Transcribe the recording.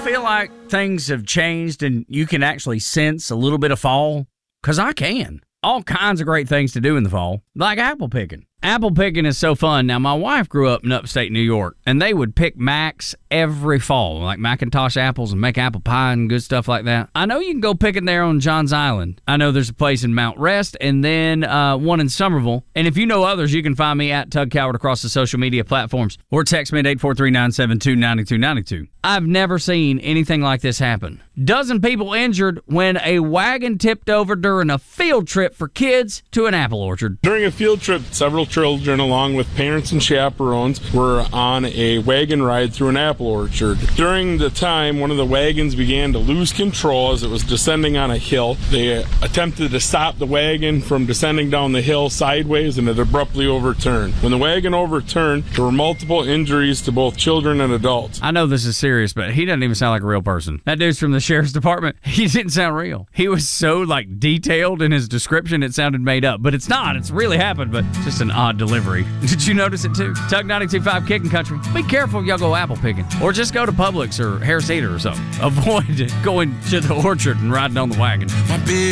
feel like things have changed and you can actually sense a little bit of fall? Because I can. All kinds of great things to do in the fall, like apple picking. Apple picking is so fun. Now, my wife grew up in upstate New York, and they would pick Macs every fall, like McIntosh apples and make apple pie and good stuff like that. I know you can go picking there on Johns Island. I know there's a place in Mount Rest and then one in Somerville. And if you know others, you can find me at Tug Coward across the social media platforms or text me at 843-972-9292. I've never seen anything like this happen. Dozen people injured when a wagon tipped over during a field trip for kids to an apple orchard. During a field trip, several children, along with parents and chaperones, were on a wagon ride through an apple orchard. During the time, one of the wagons began to lose control as it was descending on a hill. They attempted to stop the wagon from descending down the hill sideways, and it abruptly overturned. When the wagon overturned, there were multiple injuries to both children and adults. I know this is serious, but he doesn't even sound like a real person. That dude's from the sheriff's department. He didn't sound real. He was so detailed in his description, it sounded made up. But it's not. It's really happened, but it's just an odd delivery. Did you notice it too? Tug 92.5 Kicking Country. Be careful if y'all go apple picking. Or just go to Publix or Harris Teeter or something. Avoid going to the orchard and riding on the wagon. My big